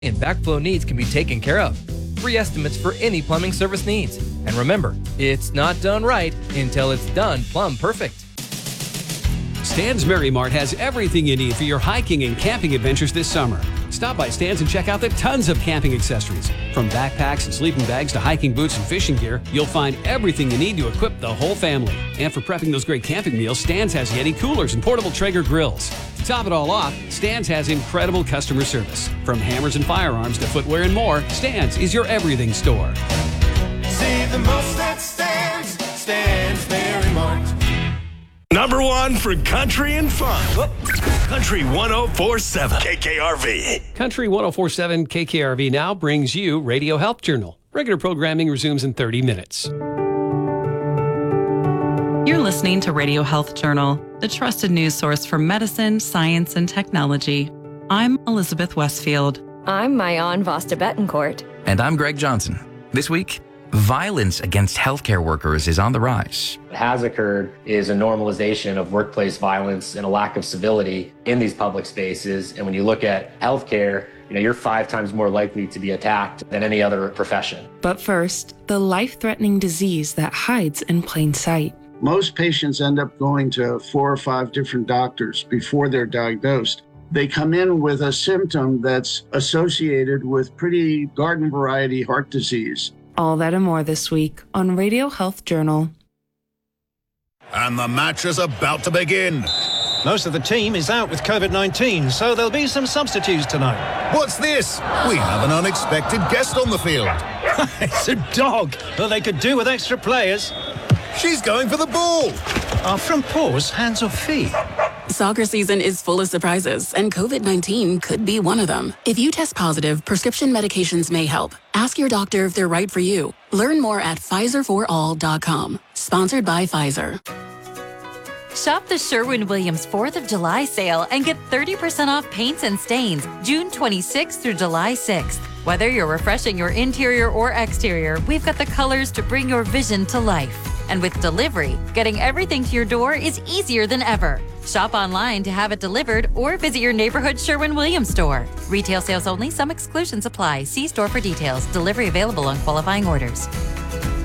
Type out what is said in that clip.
and backflow needs can be taken care of. Free estimates for any plumbing service needs. And remember, it's not done right until it's done plumb perfect. Stan's Merry Mart has everything you need for your hiking and camping adventures this summer. Stop by Stan's and check out the tons of camping accessories. From backpacks and sleeping bags to hiking boots and fishing gear, you'll find everything you need to equip the whole family. And for prepping those great camping meals, Stan's has Yeti coolers and portable Traeger grills. To top it all off, Stan's has incredible customer service. From hammers and firearms to footwear and more, Stan's is your everything store. Save the most at Stan's. Stan's Merry Mart. Number one for country and fun. Country 104.7 KKRV. Country 104.7 KKRV now brings you Radio Health Journal. Regular programming resumes in 30 minutes. You're listening to Radio Health Journal, the trusted news source for medicine, science, and technology. I'm Elizabeth Westfield. I'm Mayan Vasta Betancourt. And I'm Greg Johnson. This week, violence against healthcare workers is on the rise. What has occurred is a normalization of workplace violence and a lack of civility in these public spaces. And when you look at healthcare, you're 5 times more likely to be attacked than any other profession. But first, the life-threatening disease that hides in plain sight. Most patients end up going to 4 or 5 different doctors before they're diagnosed. They come in with a symptom that's associated with pretty garden variety heart disease. All that and more this week on Radio Health Journal. And the match is about to begin. Most of the team is out with COVID-19, so there'll be some substitutes tonight. What's this? We have an unexpected guest on the field. It's a dog. Well, they could do with extra players. She's going for the ball. Are front paws hands or feet? Soccer season is full of surprises, and COVID-19 could be one of them. If you test positive, prescription medications may help. Ask your doctor if they're right for you. Learn more at PfizerForAll.com. Sponsored by Pfizer. Shop the Sherwin-Williams 4th of July sale and get 30% off paints and stains June 26th through July 6th. Whether you're refreshing your interior or exterior, we've got the colors to bring your vision to life. And with delivery, getting everything to your door is easier than ever. Shop online to have it delivered or visit your neighborhood Sherwin-Williams store. Retail sales only. Some exclusions apply. See store for details. Delivery available on qualifying orders.